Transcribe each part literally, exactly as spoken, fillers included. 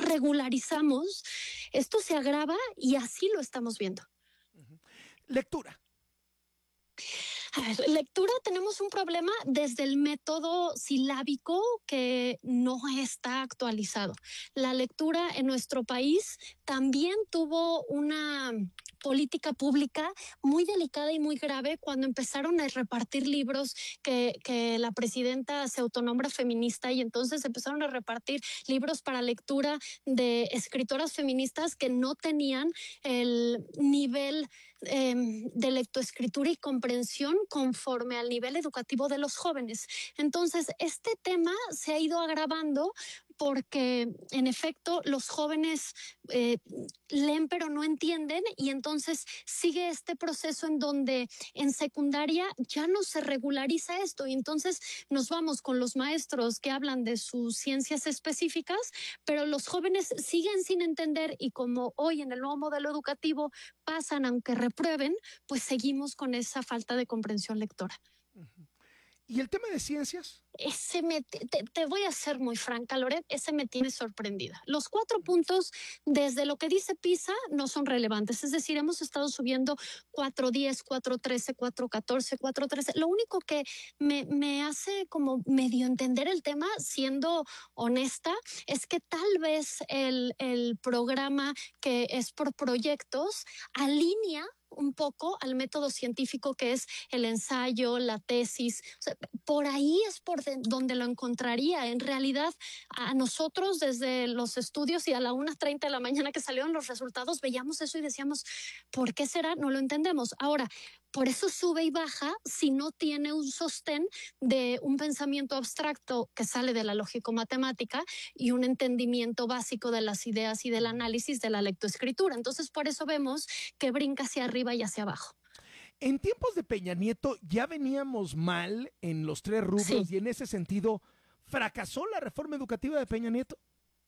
regularizamos, esto se agrava y así lo estamos viendo. Uh-huh. Lectura. A ver, lectura, tenemos un problema desde el método silábico que no está actualizado. La lectura en nuestro país también tuvo una política pública muy delicada y muy grave cuando empezaron a repartir libros que, que la presidenta se autonombra feminista y entonces empezaron a repartir libros para lectura de escritoras feministas que no tenían el nivel eh, de lectoescritura y comprensión conforme al nivel educativo de los jóvenes. Entonces, este tema se ha ido agravando porque en efecto los jóvenes eh, leen pero no entienden y entonces sigue este proceso en donde en secundaria ya no se regulariza esto y entonces nos vamos con los maestros que hablan de sus ciencias específicas, pero los jóvenes siguen sin entender y como hoy en el nuevo modelo educativo pasan aunque reprueben, pues seguimos con esa falta de comprensión lectora. Uh-huh. ¿Y el tema de ciencias? Ese me, te, te voy a ser muy franca, Loret, ese me tiene sorprendida. Los cuatro puntos, desde lo que dice PISA, no son relevantes. Es decir, hemos estado subiendo cuatro diez, cuatro trece, cuatro catorce, cuatro trece. Lo único que me, me hace como medio entender el tema, siendo honesta, es que tal vez el, el programa que es por proyectos alinea un poco al método científico que es el ensayo, la tesis. O sea, por ahí es por de, donde lo encontraría. En realidad, a nosotros desde los estudios y a la una treinta de la mañana que salieron los resultados, veíamos eso y decíamos, ¿por qué será? No lo entendemos. Ahora, por eso sube y baja si no tiene un sostén de un pensamiento abstracto que sale de la lógico-matemática y un entendimiento básico de las ideas y del análisis de la lectoescritura. Entonces, por eso vemos que brinca hacia arriba y hacia abajo. En tiempos de Peña Nieto ya veníamos mal en los tres rubros sí. Y en ese sentido, ¿fracasó la reforma educativa de Peña Nieto?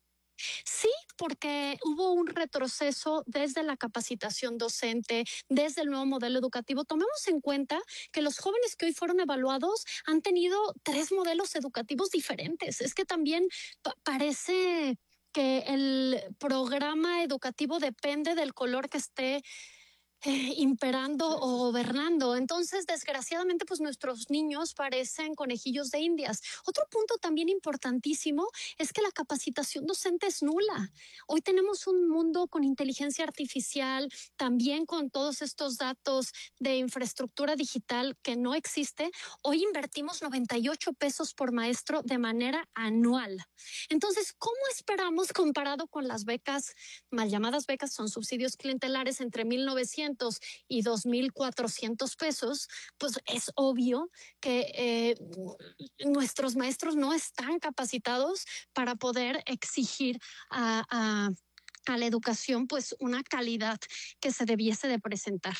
Sí, porque hubo un retroceso desde la capacitación docente, desde el nuevo modelo educativo. Tomemos en cuenta que los jóvenes que hoy fueron evaluados han tenido tres modelos educativos diferentes. Es que también pa- parece que el programa educativo depende del color que esté Eh, imperando o gobernando. Entonces, desgraciadamente, pues nuestros niños parecen conejillos de indias. Otro punto también importantísimo es que la capacitación docente es nula. Hoy tenemos un mundo con inteligencia artificial, también con todos estos datos de infraestructura digital que no existe. Hoy invertimos noventa y ocho pesos por maestro de manera anual. Entonces, ¿cómo esperamos comparado con las becas, mal llamadas becas, son subsidios clientelares entre mil novecientos y dos mil cuatrocientos pesos? Pues es obvio que eh, nuestros maestros no están capacitados para poder exigir a, a, a la educación pues una calidad que se debiese de presentar.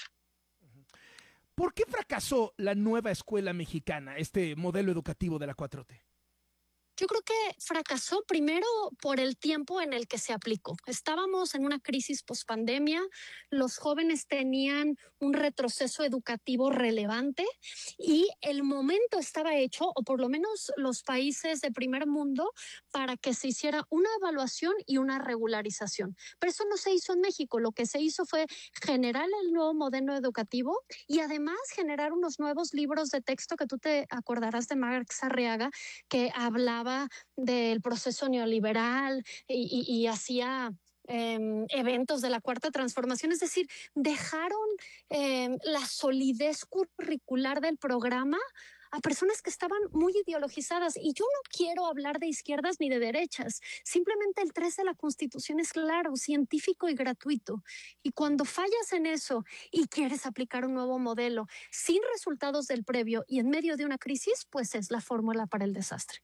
¿Por qué fracasó la nueva escuela mexicana, este modelo educativo de la cuatro T? Yo creo que fracasó primero por el tiempo en el que se aplicó. Estábamos en una crisis pospandemia, los jóvenes tenían un retroceso educativo relevante y el momento estaba hecho, o por lo menos los países de primer mundo, para que se hiciera una evaluación y una regularización. Pero eso no se hizo en México. Lo que se hizo fue generar el nuevo modelo educativo y además generar unos nuevos libros de texto que tú te acordarás de Marx Arriaga, que hablaba del proceso neoliberal y, y, y hacía eh, eventos de la cuarta transformación, es decir, dejaron eh, la solidez curricular del programa a personas que estaban muy ideologizadas. Y yo no quiero hablar de izquierdas ni de derechas, simplemente el tres de la Constitución es claro, científico y gratuito. Y cuando fallas en eso y quieres aplicar un nuevo modelo sin resultados del previo y en medio de una crisis, pues es la fórmula para el desastre.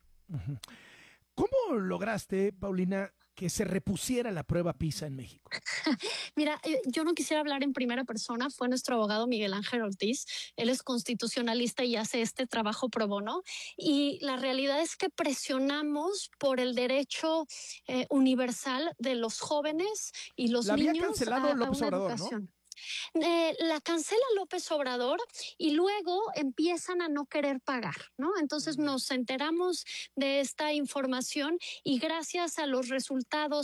¿Cómo lograste, Paulina, que se repusiera la prueba PISA en México? Mira, yo no quisiera hablar en primera persona, fue nuestro abogado Miguel Ángel Ortiz, él es constitucionalista y hace este trabajo pro bono, y la realidad es que presionamos por el derecho eh, universal de los jóvenes y los la niños había cancelado a, a López una Obrador, educación. ¿no? Eh, la cancela López Obrador y luego empiezan a no querer pagar, ¿no? Entonces mm. nos enteramos de esta información y gracias a los resultados